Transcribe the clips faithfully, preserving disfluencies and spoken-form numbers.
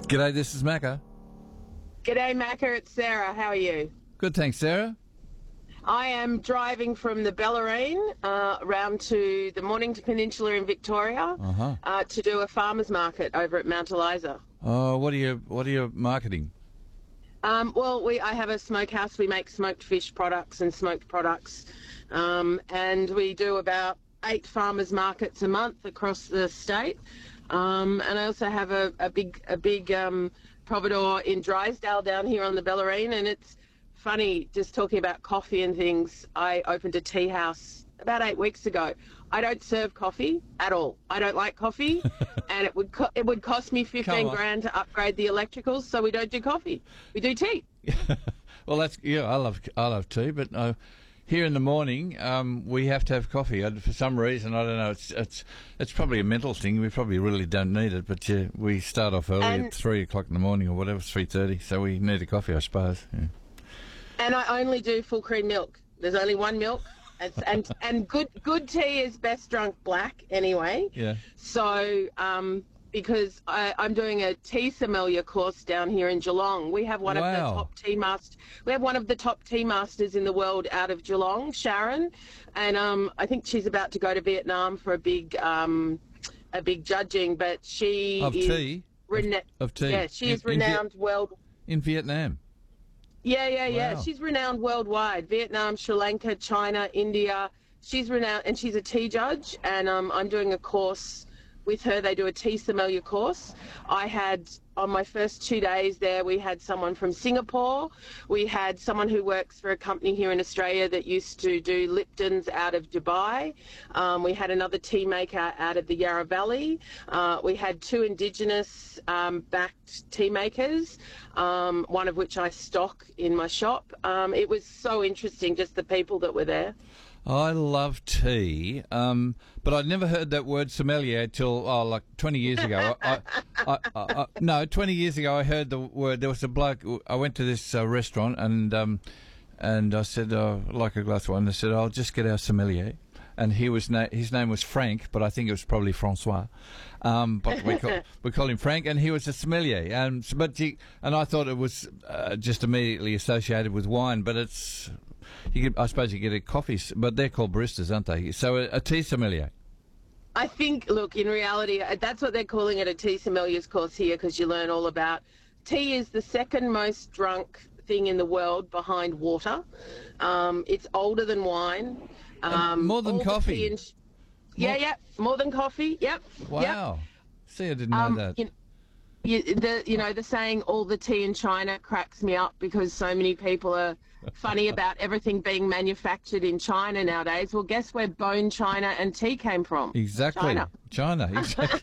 G'day, this is Macca. G'day, Macca. It's Sarah. How are you? Good, thanks, Sarah. I am driving from the Bellarine uh, around to the Mornington Peninsula in Victoria Uh-huh. uh, to do a farmers market over at Mount Eliza. Oh, what are you what are you marketing? Um, well, we I have a smokehouse. We make smoked fish products and smoked products, um, and we do about eight farmers markets a month across the state. Um, and I also have a, a big a big um, providor in Drysdale down here on the Bellarine, and it's funny just talking about coffee and things. I opened a tea house about eight weeks ago. I don't serve coffee at all. I don't like coffee, and it would co- it would cost me fifteen grand to upgrade the electricals, so we don't do coffee. We do tea. Well, that's yeah. I love I love tea, but uh, here in the morning um, we have to have coffee. I, for some reason, I don't know. It's it's it's probably a mental thing. We probably really don't need it, but yeah, we start off early And- at three o'clock in the morning or whatever, three thirty. So we need a coffee, I suppose. Yeah. And I only do full cream milk. There's only one milk. And, and and good good tea is best drunk black anyway. Yeah. So um, because I, I'm doing a tea sommelier course down here in Geelong, we have one Wow. of the top tea masters. We have one of the top tea masters in the world out of Geelong, Sharon, and um, I think she's about to go to Vietnam for a big um, a big judging. But she Of is tea? rena- Of tea? Yeah, she In- is in Viet- renowned world. In Vietnam. Yeah, yeah, yeah. Wow. She's renowned worldwide. Vietnam, Sri Lanka, China, India. She's renowned, and she's a tea judge. And um, I'm doing a course with her. They do a tea sommelier course. I had, on my first two days there, we had someone from Singapore. We had someone who works for a company here in Australia that used to do Lipton's out of Dubai. Um, we had another tea maker out of the Yarra Valley. Uh, we had two Indigenous um, backed tea makers, um, one of which I stock in my shop. Um, it was so interesting, just the people that were there. I love tea, um, but I'd never heard that word sommelier till oh, like twenty years ago. I, I, I, I, no, twenty years ago I heard the word. There was a bloke. I went to this uh, restaurant and um, and I said, oh, I'd like a glass of wine. They said, I'll just get our sommelier. And he was na- his name was Frank, but I think it was probably Francois. Um, but we call, we call him Frank, and he was a sommelier. And but he, and I thought it was uh, just immediately associated with wine, but it's you could, I suppose you get a coffee, but they're called baristas, aren't they? So a, a tea sommelier. I think, look, in reality, uh, that's what they're calling it, a tea sommelier's course here, because you learn all about tea is the second most drunk thing in the world behind water. Um, it's older than wine. Um, more than all the coffee. tea and- yeah, More- yeah, more than coffee. Yep. Wow. See, I didn't know Um, that. You, you, the, you know, the saying all the tea in China cracks me up because so many people are funny about everything being manufactured in China nowadays. Well, guess where bone china and tea came from? Exactly. China. China, exactly.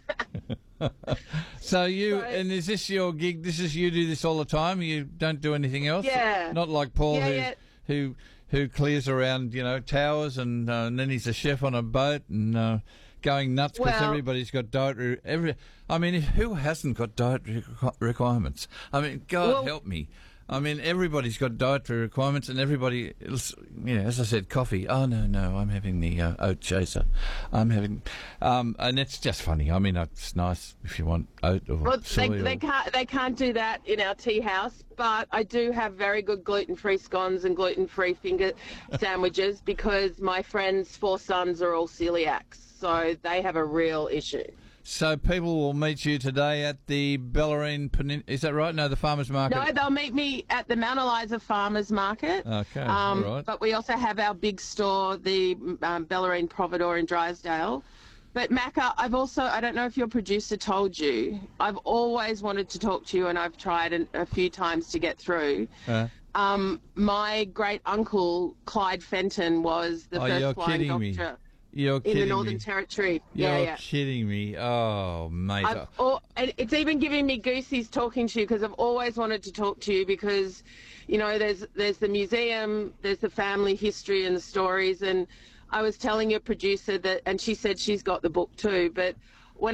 So you, So- and is this your gig? This is, you do this all the time? You don't do anything else? Yeah. Not like Paul Yeah, who, yeah. who, who clears around, you know, towers and, uh, and then he's a chef on a boat and, uh, going nuts because Well- everybody's got dietary, every, I mean, who hasn't got dietary requ- requirements? I mean, God Well- help me. I mean, everybody's got dietary requirements, and everybody, else- you know, as I said, coffee. Oh no, no, I'm having the uh, oat chaser. I'm having, um, and it's just funny. I mean, it's nice if you want oat or Well, soy. they, or, they can't they can't do that in our tea house, but I do have very good gluten-free scones and gluten-free finger sandwiches because my friends' four sons are all celiacs, so they have a real issue. So people will meet you today at the Bellarine Penin. Is that right? No, the farmers market. No, they'll meet me at the Mount Eliza Farmers Market. Okay, um, all right. But we also have our big store, the um, Bellarine Providor in Drysdale. But Macca, I've also, I don't know if your producer told you, I've always wanted to talk to you and I've tried an, a few times to get through. Uh, Um, my great uncle, Clyde Fenton, was the Oh, you're first blind kidding me. doctor you're in kidding the Northern me. Territory. You're yeah, yeah. kidding me. Oh, mate. I've, al- and it's even giving me goosies talking to you because I've always wanted to talk to you because, you know, there's there's the museum, there's the family history and the stories, and I was telling your producer that, and she said she's got the book too, but